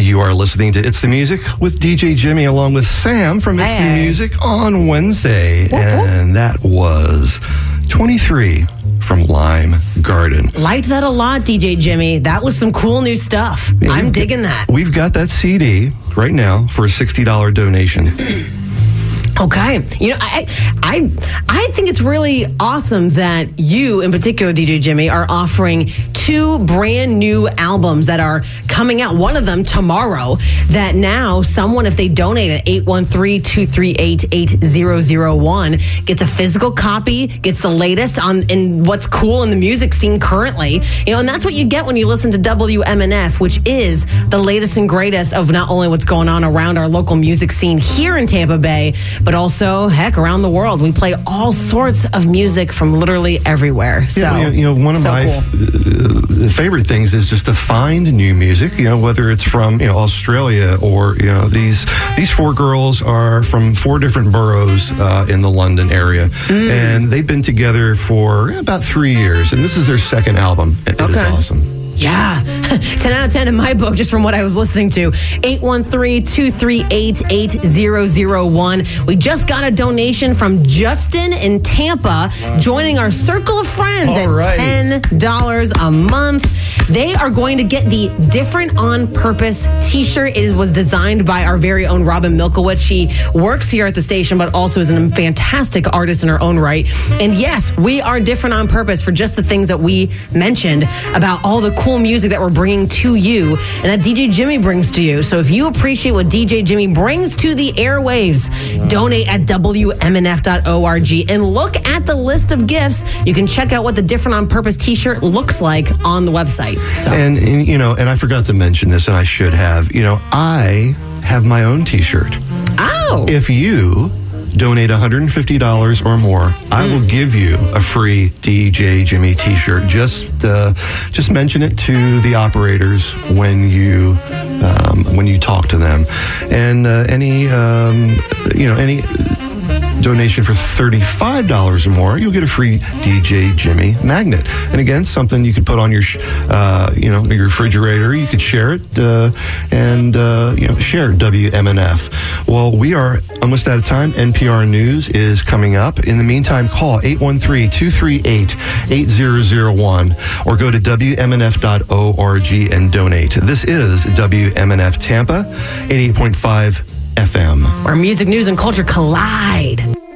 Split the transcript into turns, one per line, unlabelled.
You are listening to It's the Music with DJ Jimmy along with Sam from It's the Music on Wednesday. And that was 23 from Lime Garden.
Liked that a lot, DJ Jimmy. That was some cool new stuff. Yeah, I'm digging that.
We've got that CD right now for a $60 donation.
Okay. You know, I think it's really awesome that you, in particular, DJ Jimmy, are offering 2 brand new albums that are coming out. One of them tomorrow, that now someone, if they donate at 813-238-8001, gets a physical copy, gets the latest in what's cool in the music scene currently. You know, and that's what you get when you listen to WMNF, which is the latest and greatest of not only what's going on around our local music scene here in Tampa Bay, but also, heck, around the world. We play all sorts of music from literally everywhere. So,
one of my favorite things is just to find new music, whether it's from, Australia or, these 4 girls are from 4 different boroughs in the London area. And they've been together for about 3 years. And this is their second album. It is awesome.
Yeah. 10 out of 10 in my book, just from what I was listening to. 813-238-8001. We just got a donation from Justin in Tampa, joining our circle of friends at $10 a month. They are going to get the Different on Purpose t-shirt. It was designed by our very own Robin Milkowitz. She works here at the station, but also is a fantastic artist in her own right. And yes, we are different on purpose for just the things that we mentioned about all the cool music that we're bringing to you and that DJ Jimmy brings to you. So if you appreciate what DJ Jimmy brings to the airwaves, donate at WMNF.org and look at the list of gifts. You can check out what the Different on Purpose t-shirt looks like on the website. So.
And I forgot to mention this, and I should have. I have my own t-shirt.
Oh.
If you donate $150 or more, I will give you a free DJ Jimmy t-shirt. Just mention it to the operators when you talk to them. And any donation for $35 or more, you'll get a free DJ Jimmy magnet. And again, something you could put on your your refrigerator. You could share it and share WMNF. Well, we are almost out of time. NPR News is coming up. In the meantime, call 813-238-8001 or go to WMNF.org and donate. This is WMNF Tampa, 88.5 FM.
Where music, news, and culture collide.